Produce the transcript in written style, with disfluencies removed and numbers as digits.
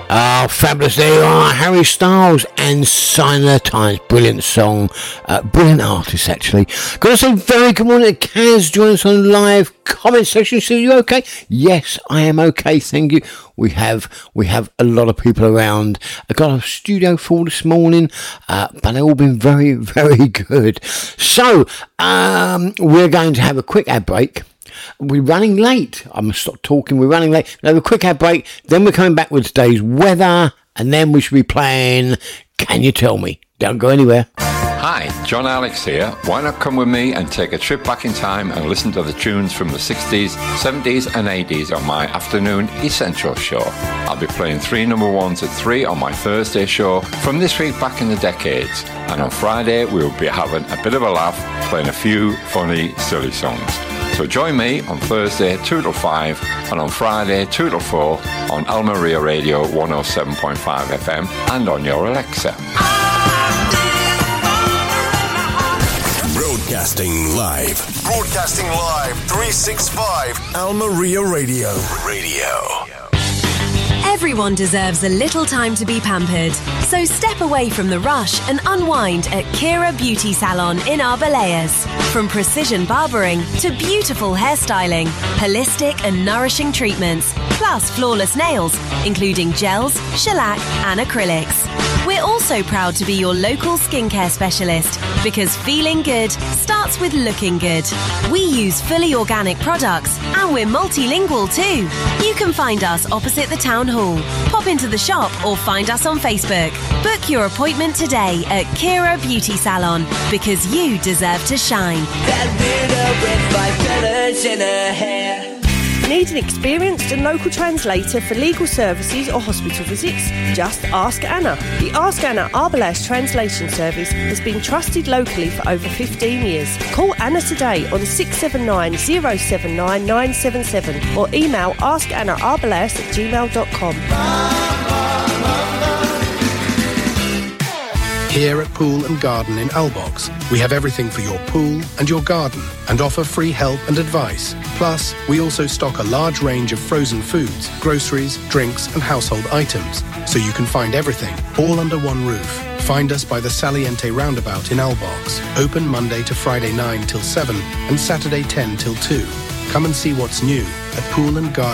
Oh, fabulous. There you are, Harry Styles and Sign of the Times. Brilliant song. Brilliant artist, actually. Got to say very good morning to Kaz. Join us on live comment section. So you okay? Yes, I am okay. Thank you. We have a lot of people around. I got a studio full this morning, but they've all been very, very good. So, we're going to have a quick ad break. We're running late. I'm going to stop talking. We're running late. We'll have a quick ad break. Then we're coming back with today's weather. And then we should be playing Can You Tell Me? Don't go anywhere. Hi, John Alex here. Why not come with me and take a trip back in time and listen to the tunes from the 60s, 70s and 80s on my afternoon Essential show. I'll be playing 3 number ones at 3 on my Thursday show from this week back in the decades. And on Friday, we'll be having a bit of a laugh, playing a few funny, silly songs. So join me on Thursday 2 till 5 and on Friday 2 till 4 on Al Maria Radio 107.5 FM and on your Alexa. Broadcasting live 365 Al Maria Radio. Everyone deserves a little time to be pampered. So step away from the rush and unwind at Kira Beauty Salon in Arbelayas. From precision barbering to beautiful hairstyling, holistic and nourishing treatments, plus flawless nails, including gels, shellac and acrylics. We're also proud to be your local skincare specialist because feeling good starts with looking good. We use fully organic products and we're multilingual too. You can find us opposite the town hall. Pop into the shop or find us on Facebook. Book your appointment today at Kira Beauty Salon because you deserve to shine. That widow with 5 colors in her hair. Need an experienced and local translator for legal services or hospital visits? Just ask Anna. The Ask Anna Arbelayas translation service has been trusted locally for over 15 years. Call Anna today on 679 079 977 or email askannaarbelayas@gmail.com. Here at Pool and Garden in Albox, we have everything for your pool and your garden and offer free help and advice. Plus, we also stock a large range of frozen foods, groceries, drinks and household items, so you can find everything all under one roof. Find us by the Saliente roundabout in Albox, open Monday to Friday 9 till 7 and Saturday 10 till 2. Come and see what's new at Pool and Garden.